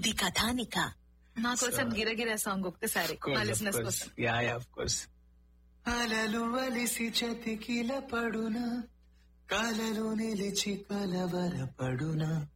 ఇది కథానిక. మా కోసం గిరగిరా సాంగ్ ఒక్కసారి మా లిసనర్స్ కోసం. Yeah of course. అలలు అలిసి చతికిల పడునా, కలలు నిలిచి కలవర పడునా,